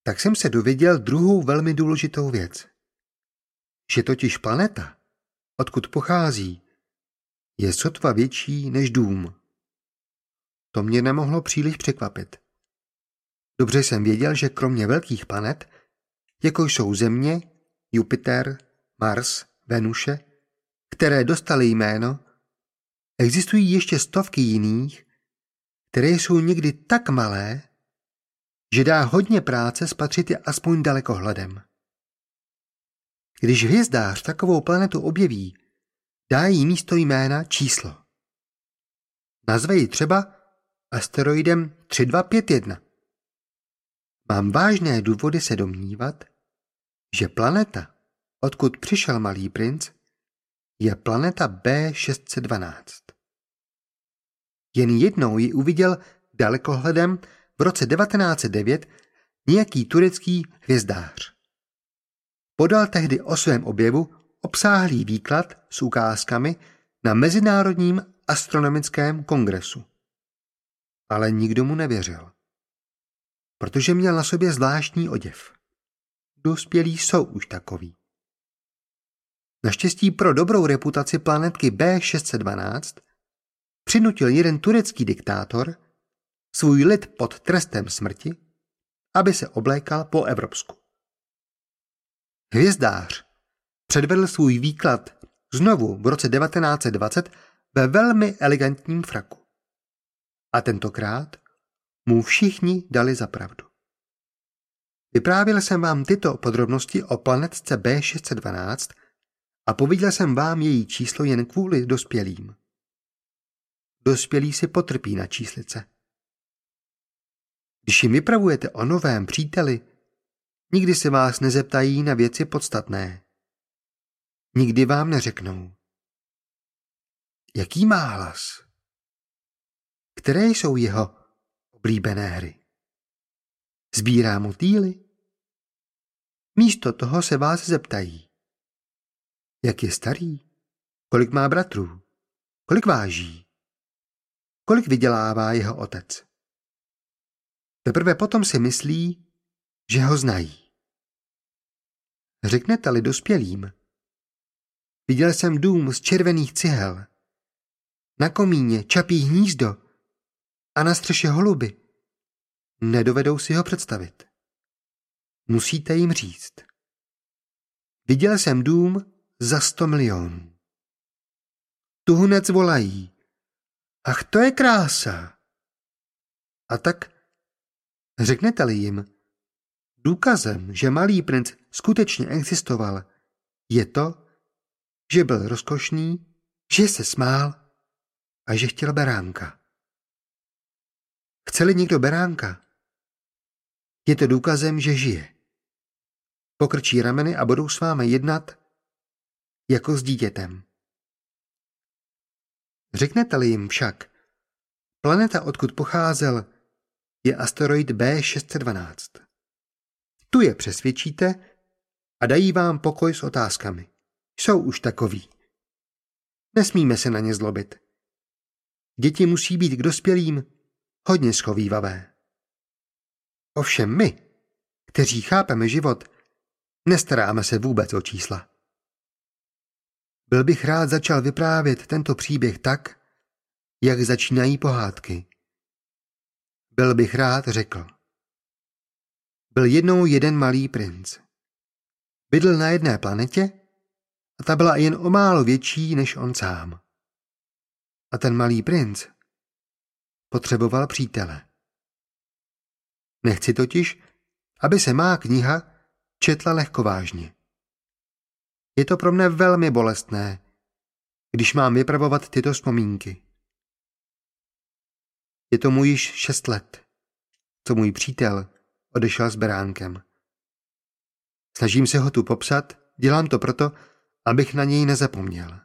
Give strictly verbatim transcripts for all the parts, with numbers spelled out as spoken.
tak jsem se dověděl druhou velmi důležitou věc. Že totiž planeta, odkud pochází, je sotva větší než dům. To mě nemohlo příliš překvapit. Dobře jsem věděl, že kromě velkých planet, jako jsou Země, Jupiter, Mars, Venuše, které dostaly jméno, existují ještě stovky jiných, které jsou někdy tak malé, že dá hodně práce spatřit je aspoň dalekohledem. Když hvězdář takovou planetu objeví, dá jí místo jména číslo. Nazve ji třeba asteroidem tři dva pět jedna. Mám vážné důvody se domnívat, že planeta, odkud přišel Malý princ, je planeta B šest set dvanáct. Jen jednou ji uviděl dalekohledem v roce devatenáct set devět nějaký turecký hvězdář. Podal tehdy o svém objevu obsáhlý výklad s ukázkami na Mezinárodním astronomickém kongresu. Ale nikdo mu nevěřil, protože měl na sobě zvláštní oděv. Dospělí jsou už takoví. Naštěstí pro dobrou reputaci planetky B šest set dvanáct přinutil jeden turecký diktátor svůj lid pod trestem smrti, aby se oblékal po evropsku. Hvězdář předvedl svůj výklad znovu v roce devatenáct set dvacet ve velmi elegantním fraku. A tentokrát mu všichni dali za pravdu. Vyprávěl jsem vám tyto podrobnosti o planetce B šest set dvanáct a pověděl jsem vám její číslo jen kvůli dospělým. Dospělí si potrpí na číslice. Když jim vypravujete o novém příteli, nikdy se vás nezeptají na věci podstatné. Nikdy vám neřeknou. Jaký má hlas? Které jsou jeho oblíbené hry? Sbírá motýly? Místo toho se vás zeptají. Jak je starý? Kolik má bratrů? Kolik váží? Kolik vydělává jeho otec? Teprve potom si myslí, že ho znají. Řeknete-li dospělým: viděl jsem dům z červených cihel, na komíně čapí hnízdo a na střeše holuby, nedovedou si ho představit. Musíte jim říct: viděl jsem dům za sto milionů. Tu hned volají: ach, to je krása. A tak řeknete-li jim: důkazem, že Malý princ skutečně existoval, je to, že byl rozkošný, že se smál a že chtěl beránka. Chce-li někdo beránka, je to důkazem, že žije. Pokrčí rameny a budou s vámi jednat jako s dítětem. Řeknete-li jim však: planeta, odkud pocházel, je asteroid B šest set dvanáct. Tu je přesvědčíte a dají vám pokoj s otázkami. Jsou už takoví. Nesmíme se na ně zlobit. Děti musí být k dospělým hodně schovývavé. Ovšem my, kteří chápeme život, nestaráme se vůbec o čísla. Byl bych rád začal vyprávět tento příběh tak, jak začínají pohádky. Byl bych rád řekl: byl jednou jeden malý princ. Bydl na jedné planetě a ta byla jen o málo větší než on sám. A ten malý princ potřeboval přítele. Nechci totiž, aby se má kniha četla lehkovážně. Je to pro mne velmi bolestné, když mám vypravovat tyto vzpomínky. Je tomu již šest let, co můj přítel odešel s beránkem. Snažím se ho tu popsat, dělám to proto, abych na něj nezapomněl.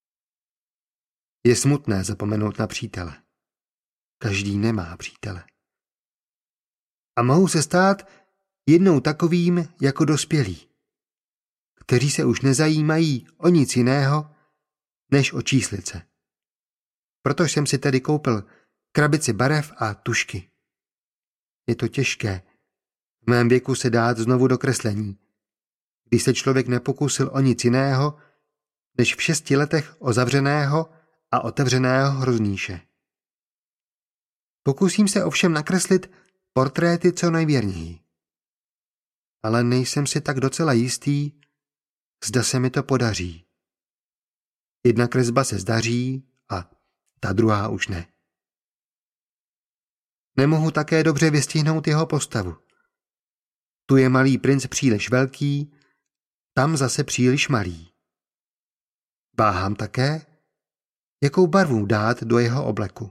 Je smutné zapomenout na přítele. Každý nemá přítele. A mohu se stát jednou takovým jako dospělí, kteří se už nezajímají o nic jiného, než o číslice. Proto jsem si tedy koupil krabici barev a tušky. Je to těžké, v mém věku se dát znovu do kreslení, když se člověk nepokusil o nic jiného, než v šesti letech o zavřeného a otevřeného hrozníše. Pokusím se ovšem nakreslit portréty co nejvěrněji. Ale nejsem si tak docela jistý, zda se mi to podaří. Jedna kresba se zdaří a ta druhá už ne. Nemohu také dobře vystihnout jeho postavu. Tu je malý princ příliš velký, tam zase příliš malý. Váhám také, jakou barvu dát do jeho obleku.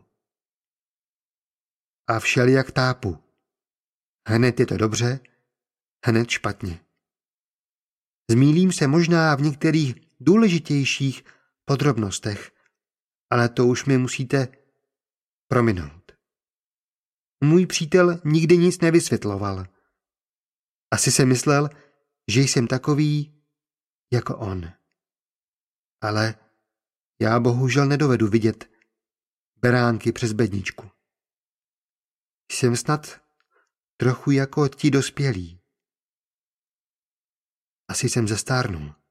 A všelijak tápu. Hned je to dobře, hned špatně. Zmýlím se možná v některých důležitějších podrobnostech, ale to už mi musíte prominout. Můj přítel nikdy nic nevysvětloval. Asi se myslel, že jsem takový jako on. Ale já bohužel nedovedu vidět beránky přes bedničku. Jsem snad trochu jako ti dospělí. Asi jsem zestárnul.